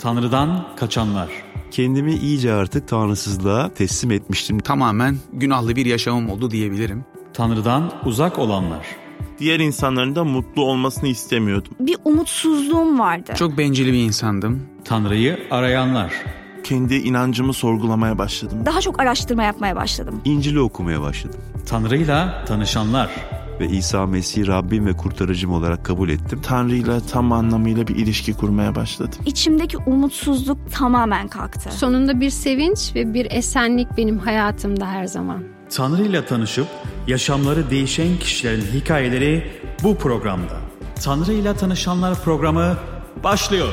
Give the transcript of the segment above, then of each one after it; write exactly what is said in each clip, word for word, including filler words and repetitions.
Tanrı'dan kaçanlar. Kendimi iyice artık tanrısızlığa teslim etmiştim. Tamamen günahlı bir yaşamım oldu diyebilirim. Tanrı'dan uzak olanlar. Diğer insanların da mutlu olmasını istemiyordum. Bir umutsuzluğum vardı. Çok bencil bir insandım. Tanrı'yı arayanlar. Kendi inancımı sorgulamaya başladım. Daha çok araştırma yapmaya başladım. İncil'i okumaya başladım. Tanrı'yla tanışanlar. Ve İsa Mesih'i Rabbim ve kurtarıcım olarak kabul ettim. Tanrı'yla tam anlamıyla bir ilişki kurmaya başladım. İçimdeki umutsuzluk tamamen kalktı. Sonunda bir sevinç ve bir esenlik benim hayatımda her zaman. Tanrı'yla tanışıp yaşamları değişen kişilerin hikayeleri bu programda. Tanrı'yla tanışanlar programı başlıyor.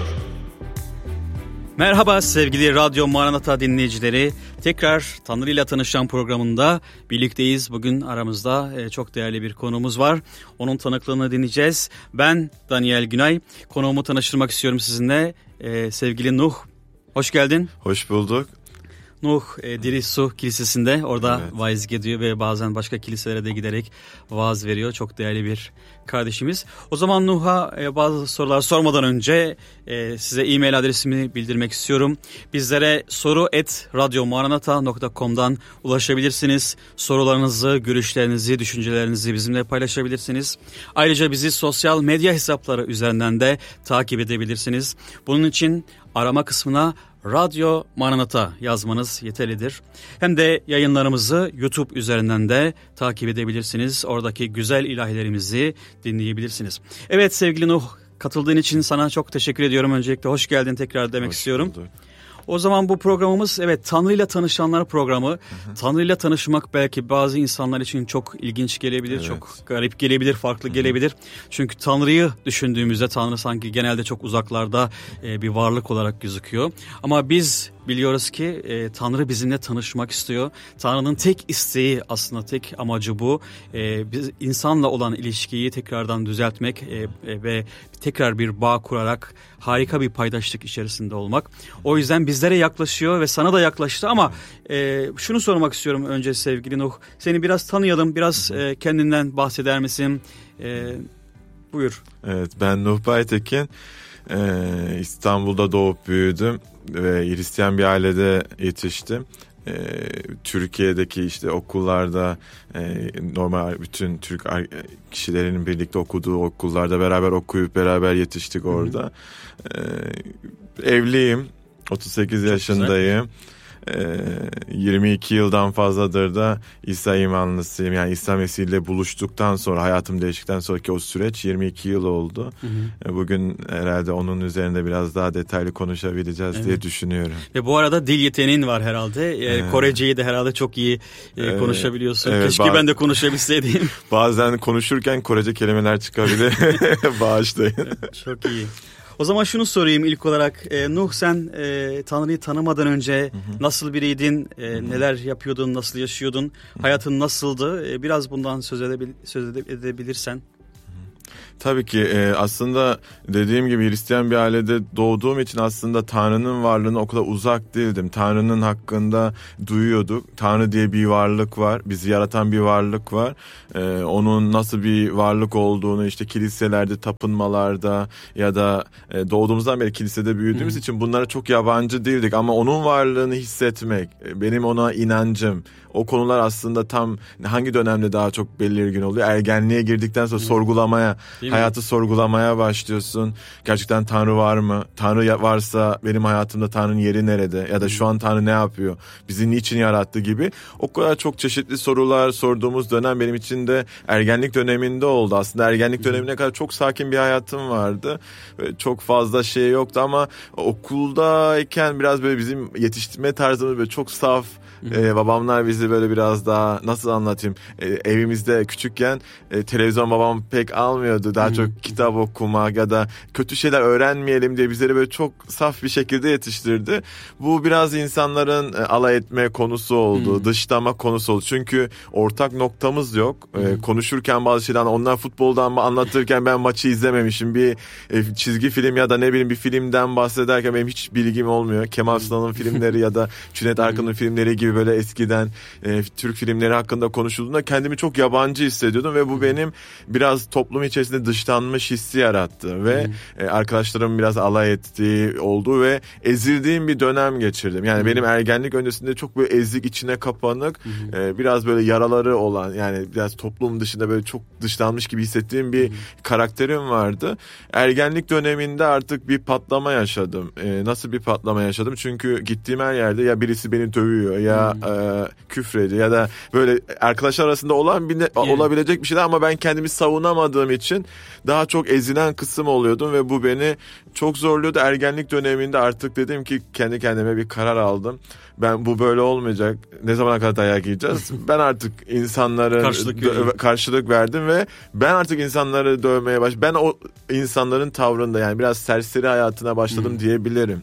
Merhaba sevgili Radyo Maranata dinleyicileri. Tekrar Tanrı'yla tanışan programında birlikteyiz. Bugün aramızda çok değerli bir konuğumuz var. Onun tanıklığını dinleyeceğiz. Ben Daniel Günay. Konuğumu tanıştırmak istiyorum sizinle. Ee, sevgili Nuh, hoş geldin. Hoş bulduk. Nuh e, Diri Su Kilisesi'nde orada Evet. vaizlik ediyor ve bazen başka kiliselere de giderek vaaz veriyor. Çok değerli bir kardeşimiz. O zaman Nuh'a e, bazı sorular sormadan önce e, size e-mail adresimi bildirmek istiyorum. Bizlere soru et radyomaranata nokta com'dan ulaşabilirsiniz. Sorularınızı, görüşlerinizi, düşüncelerinizi bizimle paylaşabilirsiniz. Ayrıca bizi sosyal medya hesapları üzerinden de takip edebilirsiniz. Bunun için arama kısmına Radyo Maranata yazmanız yeterlidir. Hem de yayınlarımızı YouTube üzerinden de takip edebilirsiniz. Oradaki güzel ilahilerimizi dinleyebilirsiniz. Evet sevgili Nuh, katıldığın için sana çok teşekkür ediyorum. Öncelikle hoş geldin tekrar demek Hoş istiyorum. bulduk. O zaman bu programımız evet Tanrı'yla tanışanlar programı. Hı hı. Tanrı'yla tanışmak belki bazı insanlar için çok ilginç gelebilir, evet. Çok garip gelebilir, farklı hı hı. gelebilir. Çünkü Tanrı'yı düşündüğümüzde Tanrı sanki genelde çok uzaklarda e, bir varlık olarak gözüküyor. Ama biz biliyoruz ki e, Tanrı bizimle tanışmak istiyor. Tanrı'nın tek isteği aslında tek amacı bu. E, biz insanla olan ilişkiyi tekrardan düzeltmek e, e, ve tekrar bir bağ kurarak harika bir paydaşlık içerisinde olmak. O yüzden bizlere yaklaşıyor ve sana da yaklaştı ama e, şunu sormak istiyorum önce sevgili Nuh. Seni biraz tanıyalım, biraz e, kendinden bahseder misin? E, buyur. Evet, ben Nuh Baytekin. Ee, İstanbul'da doğup büyüdüm ve Hristiyan bir ailede yetiştim. Ee, Türkiye'deki işte okullarda e, normal bütün Türk kişilerin birlikte okuduğu okullarda beraber okuyup beraber yetiştik orada. Ee, evliyim, otuz sekiz Çok yaşındayım. Güzel. yirmi iki yıldan fazladır da İsa imanlısıyım. Yani İsa Mesih ile buluştuktan sonra, hayatım değiştikten sonraki o süreç yirmi iki yıl oldu. Hı hı. Bugün herhalde onun üzerinde biraz daha detaylı konuşabileceğiz evet. diye düşünüyorum. Ve bu arada dil yeteneğin var herhalde. Evet. Koreceyi de herhalde çok iyi evet. konuşabiliyorsun. Evet, Keşke ba- ben de konuşabilseydim. Bazen konuşurken Korece kelimeler çıkabilir. Bağışlayın. Evet, çok iyi. O zaman şunu sorayım ilk olarak. E, Nuh sen e, Tanrı'yı tanımadan önce hı hı. nasıl biriydin? E, neler yapıyordun? Nasıl yaşıyordun? Hı hı. Hayatın nasıldı? E, biraz bundan söz, edebil- söz edebilirsen. Tabii ki e, aslında dediğim gibi Hristiyan bir ailede doğduğum için aslında Tanrı'nın varlığına o kadar uzak değildim. Tanrı'nın hakkında duyuyorduk. Tanrı diye bir varlık var. Bizi yaratan bir varlık var. E, onun nasıl bir varlık olduğunu işte kiliselerde, tapınmalarda ya da e, doğduğumuzdan beri kilisede büyüdüğümüz Hı. için bunlara çok yabancı değildik. Ama onun varlığını hissetmek, benim ona inancım, o konular aslında tam hangi dönemde daha çok belirgin oluyor? Ergenliğe girdikten sonra Hı. sorgulamaya, hayatı sorgulamaya başlıyorsun. Gerçekten Tanrı var mı? Tanrı varsa benim hayatımda Tanrı'nın yeri nerede? Ya da şu an Tanrı ne yapıyor? Bizi niçin yarattı gibi. O kadar çok çeşitli sorular sorduğumuz dönem benim için de ergenlik döneminde oldu. Aslında ergenlik dönemine kadar çok sakin bir hayatım vardı. Çok fazla şey yoktu ama okuldayken biraz böyle bizim yetiştirme tarzımız böyle çok saf. Ee, babamlar bizi böyle biraz daha nasıl anlatayım ee, evimizde küçükken e, televizyon babam pek almıyordu, daha hmm. çok kitap okumak ya da kötü şeyler öğrenmeyelim diye bizleri böyle çok saf bir şekilde yetiştirdi. Bu biraz insanların e, alay etme konusu oldu, hmm. dışlama konusu oldu çünkü ortak noktamız yok. hmm. e, konuşurken bazı şeyler, onlar futboldan anlatırken ben maçı izlememişim, bir e, çizgi film ya da ne bileyim bir filmden bahsederken benim hiç bilgim olmuyor. Kemal Sunal'ın filmleri ya da Cüneyt Arkın'ın filmleri gibi böyle eskiden e, Türk filmleri hakkında konuşulduğunda kendimi çok yabancı hissediyordum ve bu benim biraz toplum içerisinde bir dışlanmış hissi yarattı ve e, arkadaşlarım biraz alay ettiği oldu ve ezildiğim bir dönem geçirdim. Yani hmm. benim ergenlik öncesinde çok böyle ezik, içine kapanık, hmm. e, biraz böyle yaraları olan, yani biraz toplum dışında böyle çok dışlanmış gibi hissettiğim bir hmm. karakterim vardı. Ergenlik döneminde artık bir patlama yaşadım. E, nasıl bir patlama yaşadım? Çünkü gittiğim her yerde ya birisi beni dövüyor ya hmm. e, küfrediyor ya da böyle arkadaşlar arasında olan bir ne, yeah. olabilecek bir şey ama ben kendimi savunamadığım için daha çok ezilen kısım oluyordum ve bu beni çok zorluyordu. Ergenlik döneminde artık dedim ki kendi kendime bir karar aldım. Ben bu böyle olmayacak. Ne zamana kadar dayak yiyeceğiz? Ben artık insanlara karşılık, dö- karşılık verdim ve ben artık insanları dövmeye başladım. Ben o insanların tavrında, yani biraz serseri hayatına başladım hmm. diyebilirim.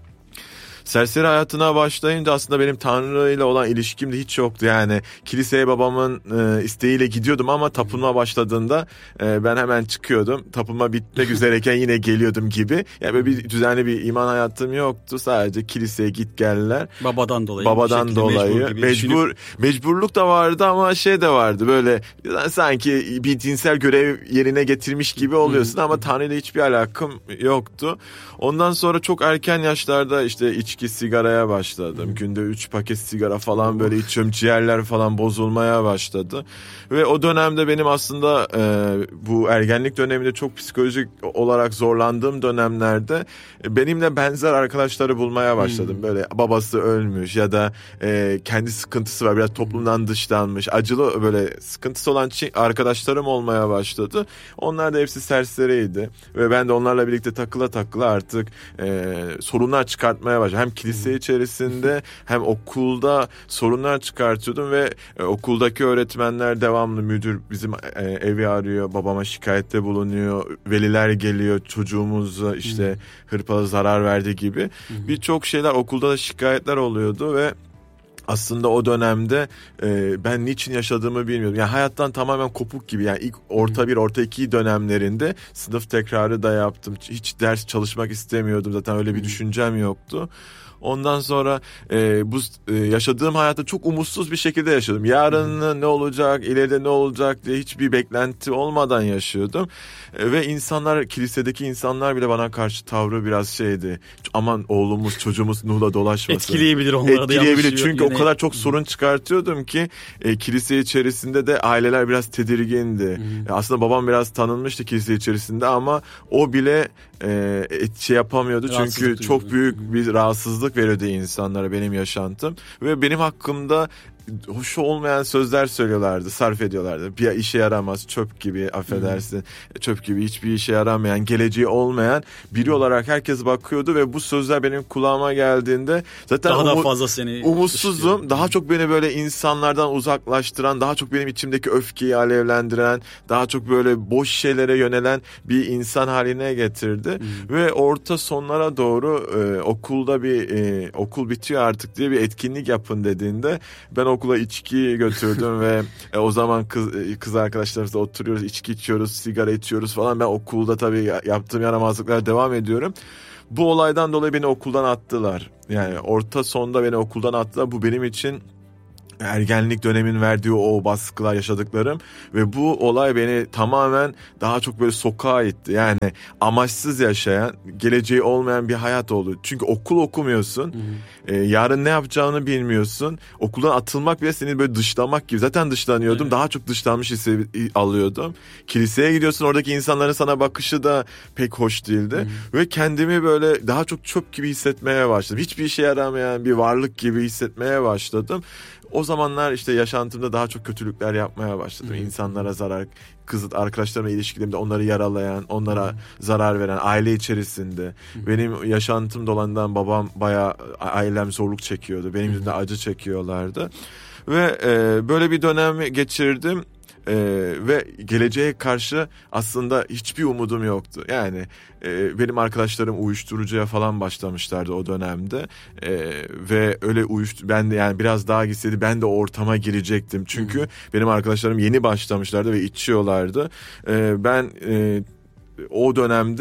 Serseri hayatına başlayınca aslında benim Tanrı ile olan ilişkim de hiç yoktu. Yani kiliseye babamın e, isteğiyle gidiyordum ama tapınma başladığında e, ben hemen çıkıyordum. Tapınma bitmek üzereyken yine geliyordum gibi. Yani böyle bir düzenli bir iman hayatım yoktu. Sadece kiliseye git geldiler. Babadan dolayı. Babadan dolayı. Mecbur, mecbur mecburluk da vardı ama şey de vardı. Böyle sanki bir dinsel görev yerine getirmiş gibi oluyorsun ama Tanrı ile hiçbir alakam yoktu. Ondan sonra çok erken yaşlarda işte içki, sigaraya başladım. Hmm. Günde üç paket sigara falan böyle içiyorum. Ciğerler falan bozulmaya başladı. Ve o dönemde benim aslında e, bu ergenlik döneminde çok psikolojik olarak zorlandığım dönemlerde e, benimle benzer arkadaşları bulmaya başladım. Hmm. Böyle babası ölmüş ya da e, kendi sıkıntısı var. Biraz toplumdan dışlanmış. Acılı böyle sıkıntısı olan arkadaşlarım olmaya başladı. Onlar da hepsi serseriydi. Ve ben de onlarla birlikte takıla takıla artık e, sorunlar çıkartmaya başladım. Hem kilise içerisinde hem okulda sorunlar çıkartıyordum ve e, okuldaki öğretmenler devamlı, müdür bizim e, evi arıyor, babama şikayette bulunuyor, veliler geliyor, çocuğumuza işte hmm. hırpalı zarar verdi gibi hmm. birçok şeyler, okulda da şikayetler oluyordu ve aslında o dönemde e, ben niçin yaşadığımı bilmiyordum. Yani hayattan tamamen kopuk gibi. Yani ilk orta bir, orta iki dönemlerinde sınıf tekrarı da yaptım. Hiç ders çalışmak istemiyordum. Zaten öyle bir düşüncem yoktu. Ondan sonra e, bu e, yaşadığım hayatı çok umutsuz bir şekilde yaşadım. Yarın hmm. ne olacak, ileride ne olacak diye hiçbir beklenti olmadan yaşıyordum. E, ve insanlar, kilisedeki insanlar bile bana karşı tavrı biraz şeydi. Aman oğlumuz, çocuğumuz Nuh'la dolaşmasın. Etkileyebilir onları da. Etkileyebilir çünkü yine o kadar çok sorun çıkartıyordum ki e, kilise içerisinde de aileler biraz tedirgindi. Hmm. E, aslında babam biraz tanınmıştı kilise içerisinde ama o bile e, şey yapamıyordu. Çünkü çok büyük bir rahatsızlık veriyordu insanlara benim yaşantım ve benim hakkımda hoş olmayan sözler söylüyorlardı, sarf ediyorlardı. Bir işe yaramaz, çöp gibi, affedersin, hmm. çöp gibi, hiçbir işe yaramayan, geleceği olmayan biri olarak herkes bakıyordu ve bu sözler benim kulağıma geldiğinde zaten daha umu- da fazla seni umutsuzum. Işte. Daha çok beni böyle insanlardan uzaklaştıran, daha çok benim içimdeki öfkeyi alevlendiren, daha çok böyle boş şeylere yönelen bir insan haline getirdi. Hmm. Ve orta sonlara doğru e, okulda bir e, okul bitiyor artık diye bir etkinlik yapın dediğinde ben okula içki götürdüm ve e, o zaman kız, kız arkadaşlarımızla oturuyoruz, içki içiyoruz, sigara içiyoruz falan. Ben okulda tabii yaptığım yaramazlıklara devam ediyorum. Bu olaydan dolayı beni okuldan attılar. Yani orta sonda beni okuldan attılar. Bu benim için ergenlik dönemin verdiği o baskılar, yaşadıklarım ve bu olay beni tamamen daha çok böyle sokağa itti. Yani amaçsız yaşayan, geleceği olmayan bir hayat oldu. Çünkü okul okumuyorsun. Ee, yarın ne yapacağını bilmiyorsun. Okuldan atılmak bile seni böyle dışlamak gibi. Zaten dışlanıyordum. Evet. Daha çok dışlanmış hissi alıyordum. Kiliseye gidiyorsun. Oradaki insanların sana bakışı da pek hoş değildi. Hı-hı. Ve kendimi böyle daha çok çöp gibi hissetmeye başladım. Hiçbir işe yaramayan bir varlık gibi hissetmeye başladım. O zamanlar işte yaşantımda daha çok kötülükler yapmaya başladım. Hmm. İnsanlara zarar, kız arkadaşlarımla ilişkilerimde onları yaralayan, onlara hmm. zarar veren, aile içerisinde. Hmm. Benim yaşantım dolandan babam bayağı, ailem zorluk çekiyordu. Benim yüzümden hmm. acı çekiyorlardı. Ve e, böyle bir dönem geçirdim. Ee, ve geleceğe karşı aslında hiçbir umudum yoktu. Yani e, benim arkadaşlarım uyuşturucuya falan başlamışlardı o dönemde e, ve öyle uyuştu. Ben de yani biraz daha gitseydi ben de o ortama girecektim. Çünkü hmm. benim arkadaşlarım yeni başlamışlardı ve içiyorlardı. E, ben e, o dönemde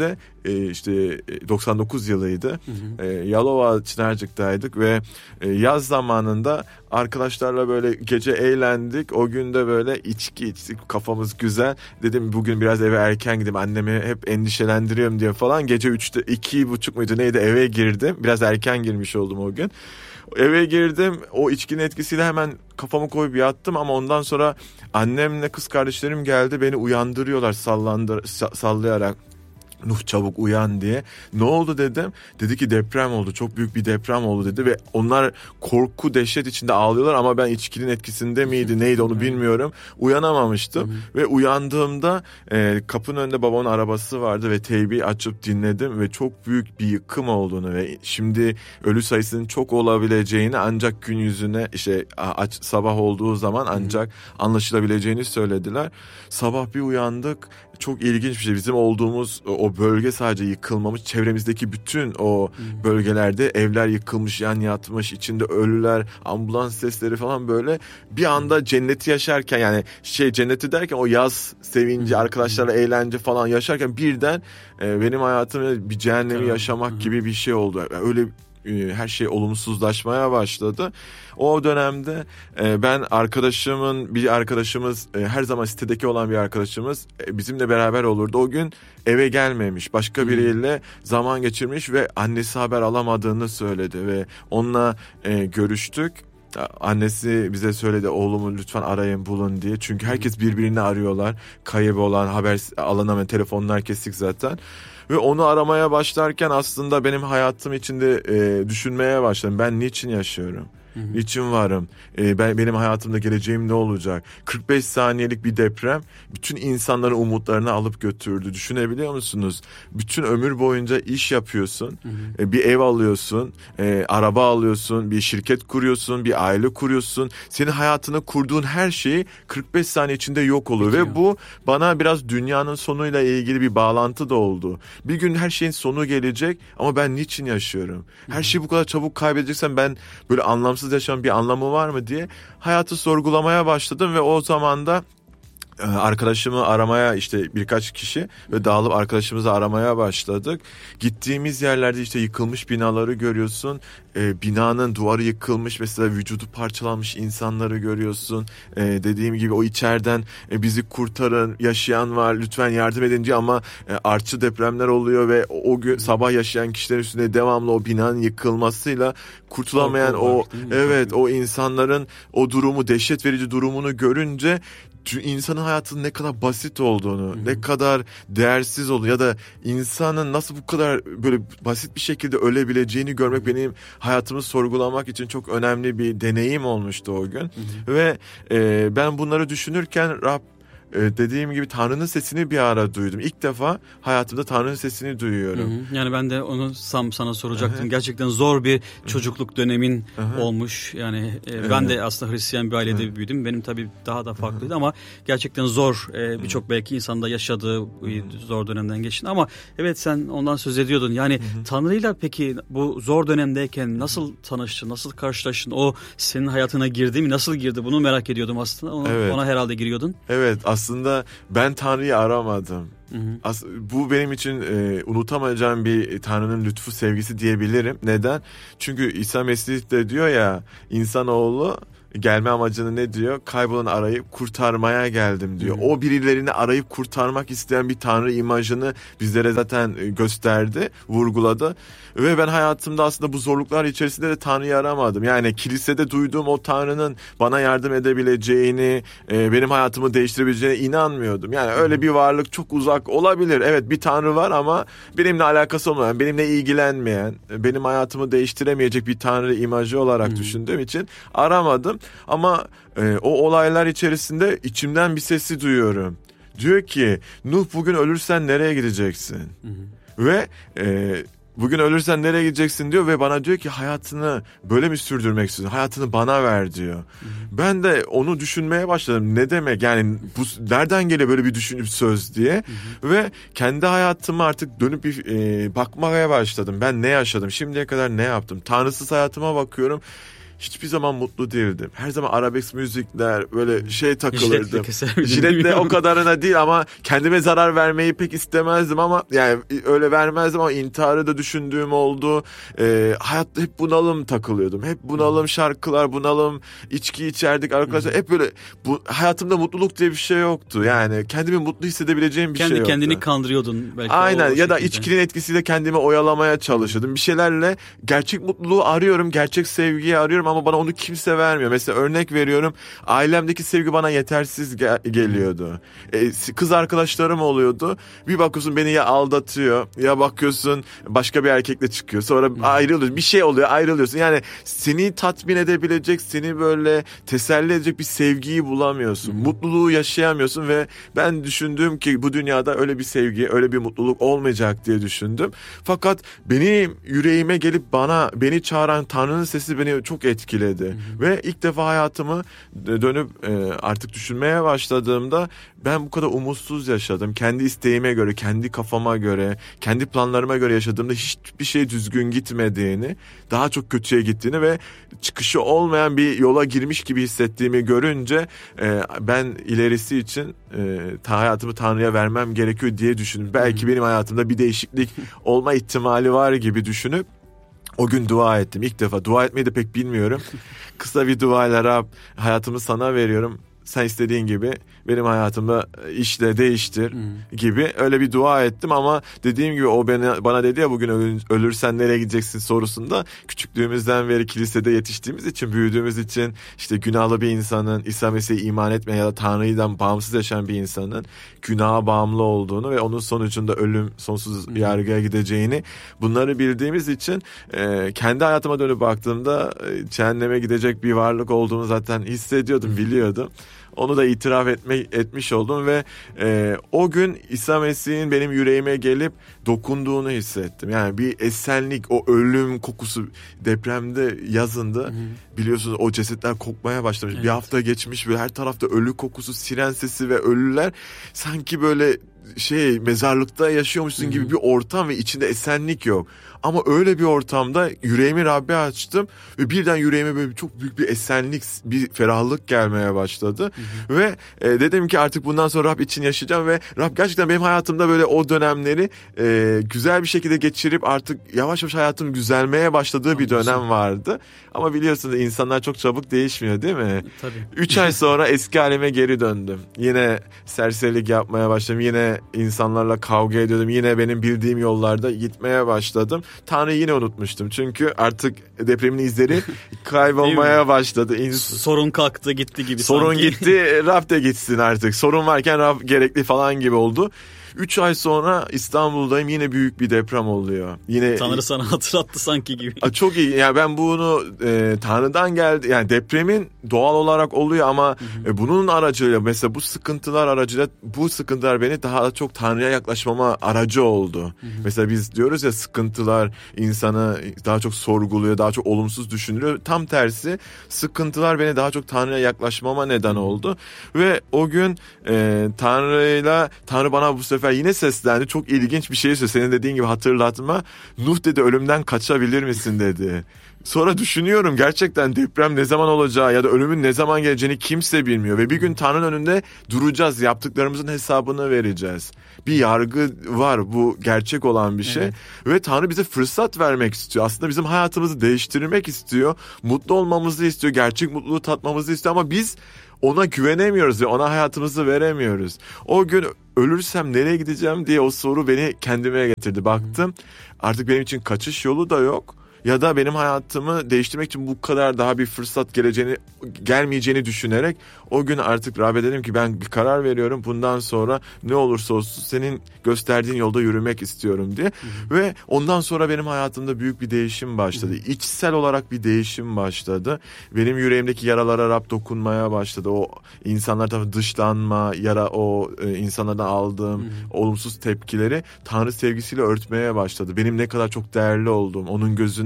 e, işte doksan dokuz yılıydı. Hı hı. E, Yalova Çınarcık'taydık ve e, yaz zamanında arkadaşlarla böyle gece eğlendik. O gün de böyle içki içtik, kafamız güzel. Dedim bugün biraz eve erken gideyim, annemi hep endişelendiriyorum diye falan. Gece üçte iki buçuk muydu neydi eve girdim. Biraz erken girmiş oldum o gün. Eve girdim, o içkinin etkisiyle hemen kafamı koyup yattım ama ondan sonra annemle kız kardeşlerim geldi, beni uyandırıyorlar sallandır, sallayarak. Nuh çabuk uyan diye. Ne oldu dedim. Dedi ki deprem oldu. Çok büyük bir deprem oldu dedi ve onlar korku dehşet içinde ağlıyorlar ama ben içkinin etkisinde miydi neydi onu bilmiyorum. Uyanamamıştım. Hı hı. Ve uyandığımda e, kapının önünde babamın arabası vardı ve teybi açıp dinledim ve çok büyük bir yıkım olduğunu ve şimdi ölü sayısının çok olabileceğini ancak gün yüzüne işte aç, sabah olduğu zaman ancak hı hı. anlaşılabileceğini söylediler. Sabah bir uyandık. Çok ilginç bir şey. Bizim olduğumuz o bölge sadece yıkılmamış. Çevremizdeki bütün o bölgelerde evler yıkılmış, yan yatmış, içinde ölüler, ambulans sesleri falan böyle. Bir anda cenneti yaşarken yani şey cenneti derken o yaz sevinci, arkadaşlarla eğlence falan yaşarken birden e, benim hayatımda bir cehennemi yaşamak gibi bir şey oldu. Öyle her şey olumsuzlaşmaya başladı. O dönemde e, ben arkadaşımın bir arkadaşımız e, her zaman sitedeki olan bir arkadaşımız e, bizimle beraber olurdu. O gün eve gelmemiş. Başka biriyle zaman geçirmiş ve annesi haber alamadığını söyledi ve onunla e, görüştük. Annesi bize söyledi oğlumu lütfen arayın bulun diye. Çünkü herkes birbirini arıyorlar. Kaybı olan haber alınamayan telefonlar kesik zaten. Ve onu aramaya başlarken aslında benim hayatım içinde e, düşünmeye başladım. Ben niçin yaşıyorum? Hı hı. Niçin varım? Ee, ben benim hayatımda geleceğim ne olacak? kırk beş saniyelik bir deprem bütün insanların umutlarını alıp götürdü. Düşünebiliyor musunuz? Bütün ömür boyunca iş yapıyorsun, hı hı. E, bir ev alıyorsun, e, araba alıyorsun, bir şirket kuruyorsun, bir aile kuruyorsun. Senin hayatını kurduğun her şeyi kırk beş saniye içinde yok oluyor. Peki. Ve bu bana biraz dünyanın sonuyla ilgili bir bağlantı da oldu. Bir gün her şeyin sonu gelecek ama ben niçin yaşıyorum? Her şeyi bu kadar çabuk kaybedeceksem ben böyle anlamsız yaşamanın bir anlamı var mı diye hayatı sorgulamaya başladım ve o zaman da arkadaşımı aramaya işte birkaç kişi ve dağılıp arkadaşımızı aramaya başladık. Gittiğimiz yerlerde işte yıkılmış binaları görüyorsun. Ee, binanın duvarı yıkılmış mesela vücudu parçalanmış insanları görüyorsun. Ee, dediğim gibi o içeriden e, bizi kurtarın, yaşayan var lütfen yardım edin diyor ama e, artçı depremler oluyor ve o, o gün sabah yaşayan kişilerin üstünde devamlı o binanın yıkılmasıyla kurtulamayan o, o evet o insanların o durumu dehşet verici durumunu görünce insanın hayatının ne kadar basit olduğunu, hı-hı. ne kadar değersiz olduğunu ya da insanın nasıl bu kadar böyle basit bir şekilde ölebileceğini görmek hı-hı. benim hayatımı sorgulamak için çok önemli bir deneyim olmuştu o gün. Hı-hı. Ve e, ben bunları düşünürken Rab dediğim gibi Tanrı'nın sesini bir ara duydum. İlk defa hayatımda Tanrı'nın sesini duyuyorum. Hı hı. Yani ben de onu sam sana soracaktım. Hı-hı. Gerçekten zor bir çocukluk dönemin Hı-hı. olmuş. Yani e, ben de aslında Hristiyan bir ailede Hı-hı. büyüdüm. Benim tabii daha da farklıydı Hı-hı. ama gerçekten zor. E, birçok belki insanda yaşadığı Hı-hı. zor dönemden geçti. Ama evet sen ondan söz ediyordun. Yani Hı-hı. Tanrı'yla peki bu zor dönemdeyken nasıl tanıştın? Nasıl karşılaştın? O senin hayatına girdi mi? Nasıl girdi? Bunu merak ediyordum aslında. Ona, evet. ona herhalde giriyordun. Evet. Aslında ben Tanrı'yı aramadım. Hı hı. As- bu benim için e, unutamayacağım bir Tanrı'nın lütfu sevgisi diyebilirim. Neden? Çünkü İsa Mesih de diyor ya insanoğlu gelme amacını ne diyor? Kaybolanı arayıp kurtarmaya geldim diyor. Hı. O birilerini arayıp kurtarmak isteyen bir Tanrı imajını bizlere zaten gösterdi, vurguladı. Ve ben hayatımda aslında bu zorluklar içerisinde de Tanrı'yı aramadım. Yani kilisede duyduğum o Tanrı'nın bana yardım edebileceğini, benim hayatımı değiştirebileceğine inanmıyordum. Yani öyle bir varlık çok uzak olabilir. Evet bir Tanrı var ama benimle alakası olmayan, benimle ilgilenmeyen, benim hayatımı değiştiremeyecek bir Tanrı imajı olarak hmm. düşündüğüm için aramadım. Ama e, o olaylar içerisinde içimden bir sesi duyuyorum. Diyor ki Nuh bugün ölürsen nereye gideceksin? Hmm. Ve e, bugün ölürsen nereye gideceksin diyor ve bana diyor ki hayatını böyle mi sürdürmek istiyorsun? Hayatını bana ver diyor. Hı-hı. Ben de onu düşünmeye başladım. Ne demek yani bu nereden geliyor böyle bir düşünüp söz diye. Hı-hı. Ve kendi hayatıma artık dönüp bir e, bakmaya başladım. Ben ne yaşadım? Şimdiye kadar ne yaptım? Tanrısız hayatıma bakıyorum. hiçbir zaman mutlu değildim. Her zaman arabesk müzikler, böyle şey takılırdım. Jiletle keser miydin? Jiletle o kadarına değil ama kendime zarar vermeyi pek istemezdim ama yani öyle vermezdim ama intiharı da düşündüğüm oldu. Ee, hayatta hep bunalım takılıyordum. Hep bunalım şarkılar, bunalım içki içerdik arkadaşlar. Hep böyle bu, hayatımda mutluluk diye bir şey yoktu. Yani kendimi mutlu hissedebileceğim bir Kendi şey yoktu. kendini kandırıyordun belki. Aynen ya da şekilde. içkinin etkisiyle kendimi oyalamaya çalışıyordum. Bir şeylerle gerçek mutluluğu arıyorum, gerçek sevgiyi arıyorum ama bana onu kimse vermiyor. Mesela örnek veriyorum, ailemdeki sevgi bana yetersiz ge- geliyordu. Ee, kız arkadaşlarım oluyordu. Bir bakıyorsun beni ya aldatıyor ya bakıyorsun başka bir erkekle çıkıyor. Sonra ayrılıyorsun. Bir şey oluyor, ayrılıyorsun. Yani seni tatmin edebilecek, seni böyle teselli edecek bir sevgiyi bulamıyorsun. Mutluluğu yaşayamıyorsun ve ben düşündüm ki bu dünyada öyle bir sevgi, öyle bir mutluluk olmayacak diye düşündüm. Fakat benim yüreğime gelip bana beni çağıran Tanrı'nın sesi beni çok etkiledi. Hı hı. Ve ilk defa hayatımı dönüp e, artık düşünmeye başladığımda ben bu kadar umutsuz yaşadım. Kendi isteğime göre, kendi kafama göre, kendi planlarıma göre yaşadığımda hiçbir şey düzgün gitmediğini, daha çok kötüye gittiğini ve çıkışı olmayan bir yola girmiş gibi hissettiğimi görünce e, ben ilerisi için e, hayatımı Tanrı'ya vermem gerekiyor diye düşündüm. Belki hmm. benim hayatımda bir değişiklik olma ihtimali var gibi düşünüp o gün dua ettim. İlk defa dua etmeyi de pek bilmiyorum. Kısa bir duayla Rab hayatımı sana veriyorum. Sen istediğin gibi benim hayatımda işle değiştir hmm. gibi öyle bir dua ettim ama dediğim gibi o bana, bana dedi ya bugün ölürsen nereye gideceksin sorusunda küçüklüğümüzden beri kilisede yetiştiğimiz için büyüdüğümüz için işte günahlı bir insanın İsa Mesih'e iman etmeyen ya da Tanrı'dan bağımsız yaşayan bir insanın günaha bağımlı olduğunu ve onun sonucunda ölüm sonsuz hmm. yargıya gideceğini bunları bildiğimiz için e, kendi hayatıma dönüp baktığımda e, cehenneme gidecek bir varlık olduğunu zaten hissediyordum, biliyordum. Onu da itiraf etme, etmiş oldum ve e, o gün İsa Mesih'in benim yüreğime gelip dokunduğunu hissettim. Yani bir esenlik, o ölüm kokusu depremde yazındı. Hı hı. Biliyorsunuz o cesetler kokmaya başlamış. Evet. Bir hafta geçmiş ve her tarafta ölü kokusu, siren sesi ve ölüler sanki böyle şey mezarlıkta yaşıyormuşsun Hı-hı. gibi bir ortam ve içinde esenlik yok. Ama öyle bir ortamda yüreğimi Rab'be açtım ve birden yüreğime böyle çok büyük bir esenlik, bir ferahlık gelmeye başladı. Hı-hı. Ve e, dedim ki artık bundan sonra Rab için yaşayacağım ve Rab gerçekten benim hayatımda böyle o dönemleri e, güzel bir şekilde geçirip artık yavaş yavaş hayatım güzelmeye başladığı Anladım. bir dönem vardı. Ama biliyorsunuz insanlar çok çabuk değişmiyor değil mi? Tabii. Üç ay sonra eski halime geri döndüm. Yine serserilik yapmaya başladım. Yine insanlarla kavga ediyordum. Yine benim bildiğim yollarda gitmeye başladım. Tanrı'yı yine unutmuştum. Çünkü artık depremin izleri kaybolmaya başladı. İns- Sorun kalktı gitti gibi Sorun sanki. gitti, Rab de gitsin artık. Sorun varken Rab gerekli falan gibi oldu. Üç ay sonra İstanbul'dayım, yine büyük bir deprem oluyor. Yine Tanrı sana hatırlattı sanki gibi. Çok iyi. Yani ben bunu e, Tanrı'dan geldi. Yani depremin doğal olarak oluyor ama hı hı. E, bunun aracıyla mesela bu sıkıntılar aracıyla bu sıkıntılar beni daha çok Tanrı'ya yaklaşmama aracı oldu. Hı hı. Mesela biz diyoruz ya sıkıntılar insanı daha çok sorguluyor, daha çok olumsuz düşündürüyor. Tam tersi sıkıntılar beni daha çok Tanrı'ya yaklaşmama neden oldu. Ve o gün e, Tanrı'yla Tanrı bana bu sefer yine seslendi. Çok ilginç bir şey söyledi. Senin dediğin gibi hatırlatma. Nuh dedi ölümden kaçabilir misin dedi. Sonra düşünüyorum gerçekten deprem ne zaman olacağı ya da ölümün ne zaman geleceğini kimse bilmiyor. Ve bir gün Tanrı'nın önünde duracağız. Yaptıklarımızın hesabını vereceğiz. Bir yargı var, bu gerçek olan bir şey. Evet. Ve Tanrı bize fırsat vermek istiyor. Aslında bizim hayatımızı değiştirmek istiyor. Mutlu olmamızı istiyor. Gerçek mutluluğu tatmamızı istiyor ama biz ona güvenemiyoruz ve ona hayatımızı veremiyoruz. O gün ölürsem nereye gideceğim diye o soru beni kendime getirdi. Baktım artık benim için kaçış yolu da yok. Ya da benim hayatımı değiştirmek için bu kadar daha bir fırsat geleceğini, gelmeyeceğini düşünerek o gün artık Rab'be dedim ki ben bir karar veriyorum. Bundan sonra ne olursa olsun senin gösterdiğin yolda yürümek istiyorum diye. Hı hı. Ve ondan sonra benim hayatımda büyük bir değişim başladı. Hı hı. İçsel olarak bir değişim başladı. Benim yüreğimdeki yaralara Rab dokunmaya başladı. O insanlar tarafından dışlanma, yara, o e, insanlardan aldığım hı hı. olumsuz tepkileri Tanrı sevgisiyle örtmeye başladı. Benim ne kadar çok değerli olduğum, onun gözünde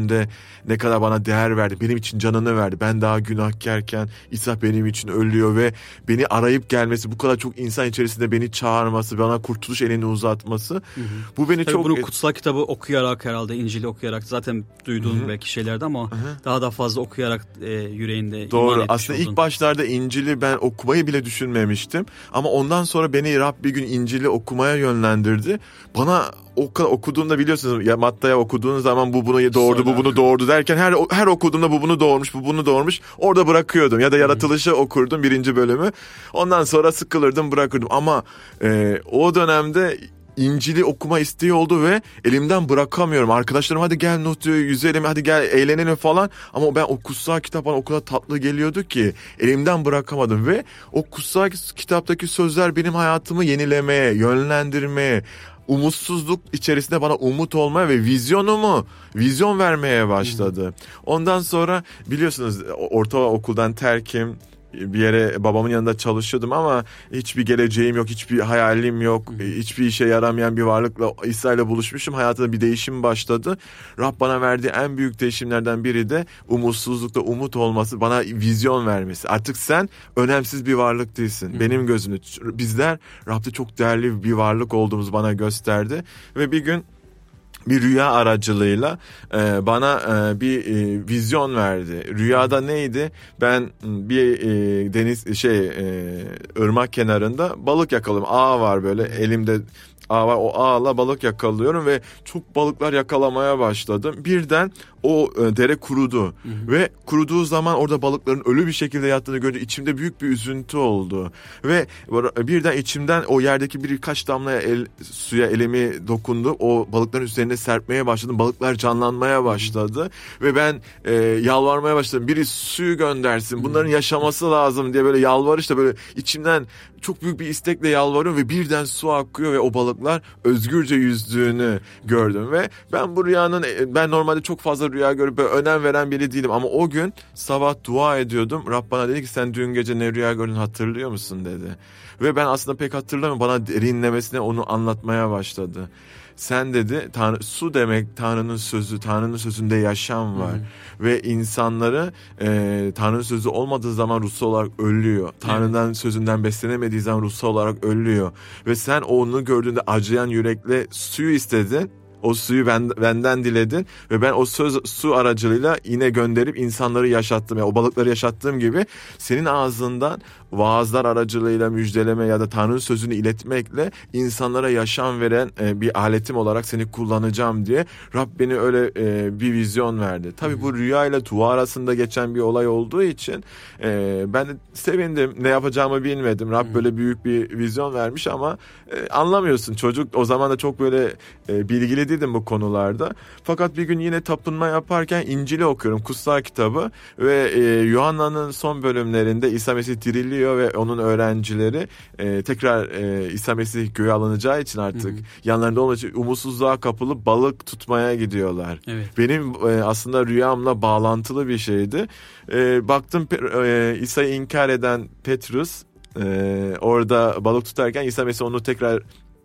öldüğümde ne kadar bana değer verdi. Benim için canını verdi. Ben daha günahkarken İsa benim için ölüyor ve beni arayıp gelmesi, bu kadar çok insan içerisinde beni çağırması, bana kurtuluş elini uzatması. Hı hı. Bu beni Tabii çok... bunu kutsal kitabı okuyarak, herhalde İncil'i okuyarak, zaten duyduğun hı hı. belki şeylerdi ama hı hı. daha da fazla okuyarak e, yüreğinde Doğru. iman etmiş Aslında oldun. ilk başlarda İncil'i ben okumayı bile düşünmemiştim. Ama ondan sonra beni Rab bir gün İncil'i okumaya yönlendirdi. Bana o kadar okuduğunda biliyorsunuz ya, Matta'ya okuduğunuz zaman bu bunu doğurdu, Sonra. bu bunu doğurdu derken her her okuduğumda bu bunu doğurmuş, bu bunu doğurmuş. Orada bırakıyordum ya da Yaratılış'ı okurdum birinci bölümü. Ondan sonra sıkılırdım, bırakırdım. Ama e, o dönemde İncil'i okuma isteği oldu ve elimden bırakamıyorum. Arkadaşlarım hadi gel Nuh diyor, yüzelim, hadi gel eğlenelim falan. Ama ben o kutsal kitap bana o kadar tatlı geliyordu ki elimden bırakamadım. Ve o kutsal kitaptaki sözler benim hayatımı yenilemeye, yönlendirmeye, umutsuzluk içerisinde bana umut olmaya ve vizyonumu, vizyon vermeye başladı. Ondan sonra biliyorsunuz ortaokuldan terkim. Bir yere babamın yanında çalışıyordum ama hiçbir geleceğim yok, hiçbir hayalim yok, hiçbir işe yaramayan bir varlıkla İsa ile buluşmuşum. Hayatımda bir değişim başladı. Rab bana verdiği en büyük değişimlerden biri de umutsuzlukta umut olması, bana vizyon vermesi. Artık sen önemsiz bir varlık değilsin. Hı. Benim gözümde bizler Rab'de çok değerli bir varlık olduğumuzu bana gösterdi ve bir gün bir rüya aracılığıyla e, bana e, bir e, vizyon verdi. Rüyada neydi? Ben bir e, deniz şey e, ırmak kenarında balık yakaladım. Ağ var böyle elimde. Ağ var, o ağla balık yakalıyorum ve çok balıklar yakalamaya başladım. Birden o e, dere kurudu. Hı hı. Ve kuruduğu zaman orada balıkların ölü bir şekilde yattığını görünce içimde büyük bir üzüntü oldu. Ve birden içimden o yerdeki birkaç damla el, suya elimi dokundu. O balıkların üzerine serpmeye başladım. Balıklar canlanmaya başladı. Hı hı. Ve ben e, yalvarmaya başladım. Biri suyu göndersin. Bunların yaşaması lazım diye böyle yalvarışla böyle içimden çok büyük bir istekle yalvarıyorum ve birden su akıyor ve o balıklar özgürce yüzdüğünü gördüm. Ve ben bu rüyanın, ben normalde çok fazla rüya görüp böyle önem veren biri değilim ama o gün sabah dua ediyordum. Rab bana dedi ki sen dün gece ne rüya gördün hatırlıyor musun dedi. Ve ben aslında pek hatırlamıyorum, bana derinlemesine onu anlatmaya başladı. Sen dedi, Tanrı, su demek Tanrı'nın sözü, Tanrı'nın sözünde yaşam var. Hı-hı. Ve insanları e, Tanrı'nın sözü olmadığı zaman ruhsal olarak ölüyor. Tanrı'dan evet. sözünden beslenemediği zaman ruhsal olarak ölüyor. Ve sen onu gördüğünde acıyan yürekle suyu istedin. O suyu ben, benden diledin ve ben o söz su aracılığıyla yine gönderip insanları yaşattım. Yani o balıkları yaşattığım gibi senin ağzından vaazlar aracılığıyla müjdeleme ya da Tanrı'nın sözünü iletmekle insanlara yaşam veren e, bir aletim olarak seni kullanacağım diye Rab beni öyle e, bir vizyon verdi. Tabii hmm. bu rüya ile dua arasında geçen bir olay olduğu için e, ben de sevindim. Ne yapacağımı bilmedim. Rab hmm. böyle büyük bir vizyon vermiş ama e, anlamıyorsun. Çocuk o zaman da çok böyle e, bilgili değildim bu konularda. Fakat bir gün yine tapınma yaparken İncil'i okuyorum, kutsal kitabı ve e, Yuhanna'nın son bölümlerinde İsa Mesih diriliyor ve onun öğrencileri e, tekrar e, İsa Mesih göğe alınacağı için artık hı hı. yanlarında olmadığı için umutsuzluğa kapılıp balık tutmaya gidiyorlar. Evet. Benim e, aslında rüyamla bağlantılı bir şeydi. E, baktım e, İsa'yı inkar eden Petrus e, orada balık tutarken İsa Mesih onu tekrar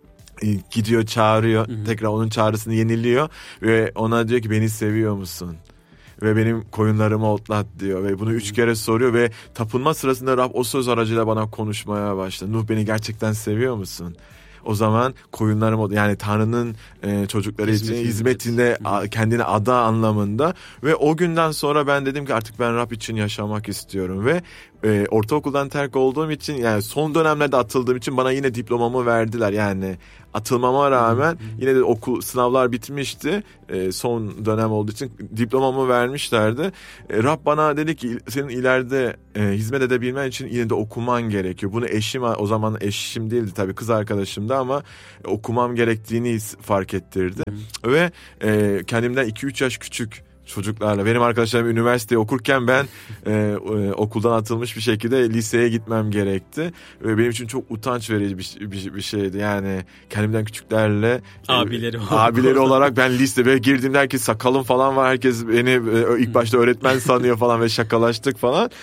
gidiyor, çağırıyor. Hı hı. Tekrar onun çağrısını yeniliyor ve ona diyor ki beni seviyor musun? Ve benim koyunlarımı otlat diyor ve bunu üç kere soruyor ve tapınma sırasında Rab o söz aracıyla bana konuşmaya başladı. Nuh beni gerçekten seviyor musun? O zaman koyunlarım, yani Tanrı'nın e, çocukları Hizmet, için hizmetinde hizmet. kendine ada anlamında ve o günden sonra ben dedim ki artık ben Rab için yaşamak istiyorum ve e, ortaokuldan terk olduğum için, yani son dönemlerde atıldığım için bana yine diplomamı verdiler. Yani atılmama rağmen yine de okul sınavlar bitmişti. E, son dönem olduğu için diplomamı vermişlerdi. E, Rab bana dedi ki senin ileride e, hizmet edebilmen için yine de okuman gerekiyor. Bunu eşim, o zaman eşim değildi tabii, kız arkadaşımdı ama e, okumam gerektiğini fark ettirdi. Hı. Ve e, kendimden iki üç yaş küçük çocuklarla, benim arkadaşlarım üniversiteyi okurken ben e, e, okuldan atılmış bir şekilde liseye gitmem gerekti. Ve benim için çok utanç verici bir, bir, bir şeydi. Yani kendimden küçüklerle abileri, e, abileri olarak ben liseye girdiğimde herkes sakalım falan var. Herkes beni e, ilk başta öğretmen sanıyor falan ve şakalaştık falan.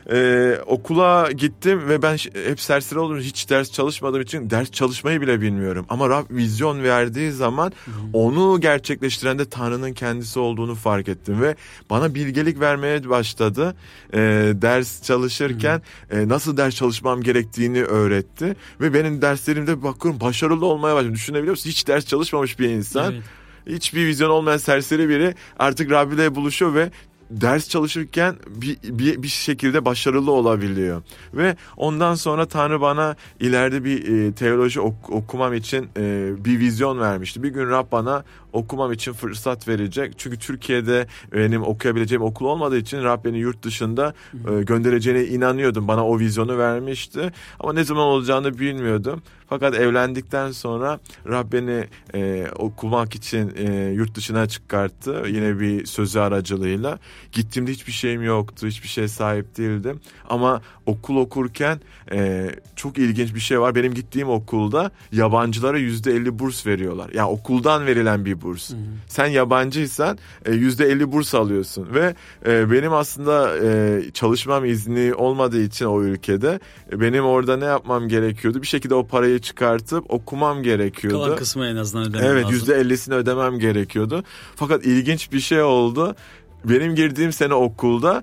Ee, okula gittim ve ben hep serseri oldum. Hiç ders çalışmadığım için ders çalışmayı bile bilmiyorum. Ama Rab vizyon verdiği zaman hmm. onu gerçekleştiren de Tanrı'nın kendisi olduğunu fark ettim. Ve bana bilgelik vermeye başladı. Ee, ders çalışırken hmm. e, nasıl ders çalışmam gerektiğini öğretti. Ve benim derslerimde bakıyorum başarılı olmaya başladım. Düşünebiliyor musun? Hiç ders çalışmamış bir insan. Evet. Hiçbir vizyon olmayan serseri biri artık Rab ile buluşuyor ve ders çalışırken bir, bir, bir şekilde başarılı olabiliyor. Ve ondan sonra Tanrı bana ileride bir e, teoloji ok- okumam için e, bir vizyon vermişti. Bir gün Rab bana okumam için fırsat verecek. Çünkü Türkiye'de benim okuyabileceğim okul olmadığı için Rab beni yurt dışında e, göndereceğine inanıyordum. Bana o vizyonu vermişti. Ama ne zaman olacağını bilmiyordum. Fakat evlendikten sonra Rab beni e, okumak için e, yurt dışına çıkarttı. Yine bir sözü aracılığıyla. Gittiğimde hiçbir şeyim yoktu. Hiçbir şeye sahip değildim. Ama okul okurken e, çok ilginç bir şey var. Benim gittiğim okulda yabancılara yüzde elli burs veriyorlar. Yani okuldan verilen bir burs. Hı hı. Sen yabancıysan e, yüzde elli burs alıyorsun. Ve e, benim aslında e, çalışmam izni olmadığı için o ülkede e, benim orada ne yapmam gerekiyordu? Bir şekilde o parayı çıkartıp okumam gerekiyordu. Kalan kısmı en azından ödemem evet, lazım. yüzde ellisini ödemem gerekiyordu. Fakat ilginç bir şey oldu. Benim girdiğim sene okulda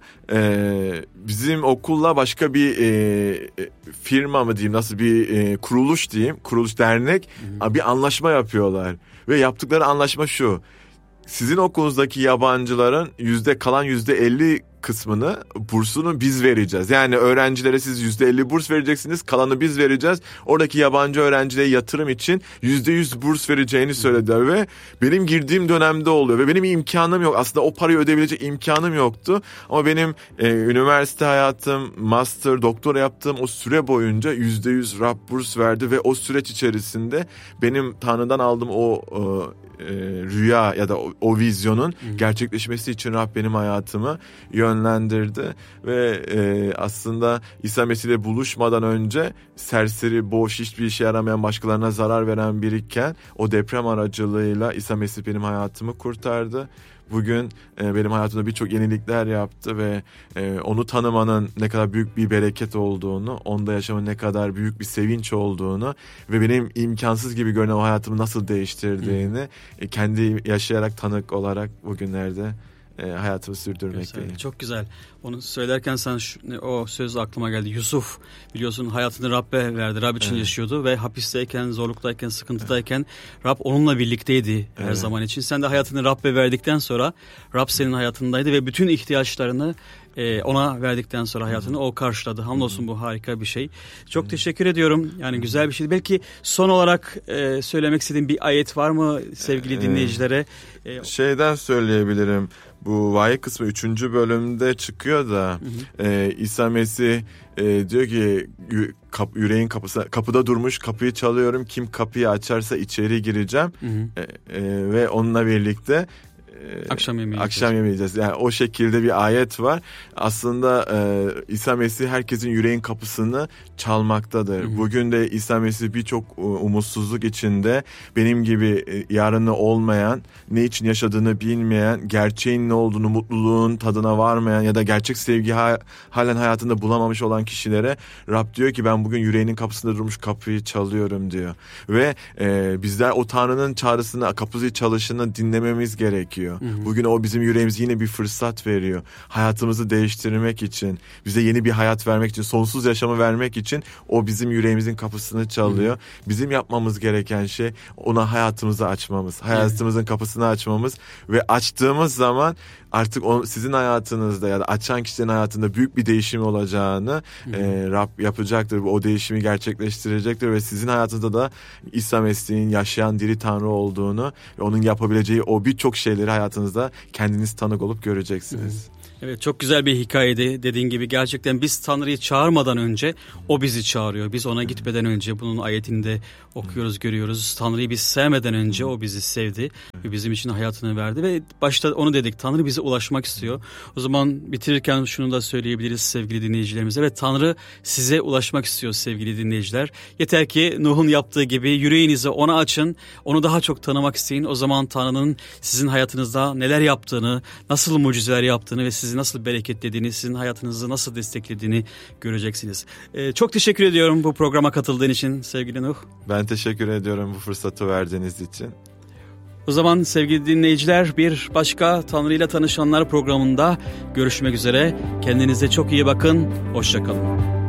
e, bizim okulla başka bir e, firma mı diyeyim, nasıl bir e, kuruluş diyeyim, kuruluş dernek hmm. bir anlaşma yapıyorlar. Ve yaptıkları anlaşma şu: sizin okulunuzdaki yabancıların yüzde kalan yüzde elli kısmını, bursunu biz vereceğiz. Yani öğrencilere siz yüzde elli burs vereceksiniz, kalanı biz vereceğiz. Oradaki yabancı öğrencilere yatırım için yüzde yüz burs vereceğini söylediler ve benim girdiğim dönemde oluyor ve benim imkanım yok. Aslında o parayı ödeyebilecek imkanım yoktu. Ama benim e, üniversite hayatım, master, doktora yaptığım o süre boyunca yüzde yüz Rab burs verdi ve o süreç içerisinde benim Tanrı'dan aldığım o e, E, rüya ya da o, o vizyonun hmm. gerçekleşmesi için Rab benim hayatımı yönlendirdi ve e, aslında İsa Mesih ile buluşmadan önce serseri, boş, hiçbir işe yaramayan, başkalarına zarar veren biriyken o deprem aracılığıyla İsa Mesih benim hayatımı kurtardı. Bugün e, benim hayatımda birçok yenilikler yaptı ve e, onu tanımanın ne kadar büyük bir bereket olduğunu, onda yaşamın ne kadar büyük bir sevinç olduğunu ve benim imkansız gibi görünen o hayatımı nasıl değiştirdiğini e, kendi yaşayarak, tanık olarak bugünlerde e, hayatımı sürdürmekteyim. Güzel, çok güzel. Onu söylerken sen şu, o söz aklıma geldi. Yusuf biliyorsun hayatını Rab'be verdi. Rab için evet. yaşıyordu ve hapisteyken, zorluktayken, sıkıntıdayken evet. Rab onunla birlikteydi her evet. zaman için. Sen de hayatını Rab'be verdikten sonra Rab senin hayatındaydı ve bütün ihtiyaçlarını e, ona verdikten sonra hayatını o karşıladı. Hamdolsun bu harika bir şey. Çok teşekkür ediyorum. Yani güzel bir şey. Belki son olarak e, söylemek istediğim bir ayet var mı sevgili dinleyicilere? E, Şeyden söyleyebilirim. Bu vahiy kısmı üçüncü bölümde çıkıyor da hı hı. E, İsa Mesih e, diyor ki kap, yüreğin kapısı, kapıda durmuş, kapıyı çalıyorum, kim kapıyı açarsa içeri gireceğim hı hı. E, e, ve onunla birlikte akşam yemeği akşam yemeği yiyeceğiz. Yani o şekilde bir ayet var. Aslında e, İsa Mesih herkesin yüreğin kapısını çalmaktadır. Hı hı. Bugün de İsa Mesih birçok umutsuzluk içinde, benim gibi yarını olmayan, ne için yaşadığını bilmeyen, gerçeğin ne olduğunu, mutluluğun tadına varmayan ya da gerçek sevgi ha, halen hayatında bulamamış olan kişilere Rab diyor ki ben bugün yüreğinin kapısında durmuş, kapıyı çalıyorum diyor. Ve e, bizler o Tanrı'nın çağrısını, kapıyı çalışını dinlememiz gerekiyor. Hı hı. Bugün o bizim yüreğimize yine bir fırsat veriyor. Hayatımızı değiştirmek için, bize yeni bir hayat vermek için, sonsuz yaşamı vermek için o bizim yüreğimizin kapısını çalıyor. Hı hı. Bizim yapmamız gereken şey ona hayatımızı açmamız, hayatımızın hı. kapısını açmamız ve açtığımız zaman artık o, sizin hayatınızda ya da açan kişinin hayatında büyük bir değişim olacağını e, Rab yapacaktır. O değişimi gerçekleştirecektir ve sizin hayatınızda da İsa Mesih'in yaşayan diri Tanrı olduğunu ve onun yapabileceği o birçok şeyleri hayatınızda kendiniz tanık olup göreceksiniz. Hı. Evet, çok güzel bir hikayeydi dediğin gibi. Gerçekten biz Tanrı'yı çağırmadan önce o bizi çağırıyor. Biz ona gitmeden önce bunun ayetinde okuyoruz, görüyoruz. Tanrı'yı biz sevmeden önce o bizi sevdi ve bizim için hayatını verdi ve başta onu dedik, Tanrı bize ulaşmak istiyor. O zaman bitirirken şunu da söyleyebiliriz sevgili dinleyicilerimize. Evet, Tanrı size ulaşmak istiyor sevgili dinleyiciler. Yeter ki Nuh'un yaptığı gibi yüreğinizi ona açın, onu daha çok tanımak isteyin. O zaman Tanrı'nın sizin hayatınızda neler yaptığını, nasıl mucizeler yaptığını ve sizi sizi nasıl bereketlediğini, sizin hayatınızı nasıl desteklediğini göreceksiniz. Ee, çok teşekkür ediyorum bu programa katıldığın için sevgili Nuh. Ben teşekkür ediyorum bu fırsatı verdiğiniz için. O zaman sevgili dinleyiciler, bir başka Tanrı ile Tanışanlar programında görüşmek üzere. Kendinize çok iyi bakın. Hoşça kalın.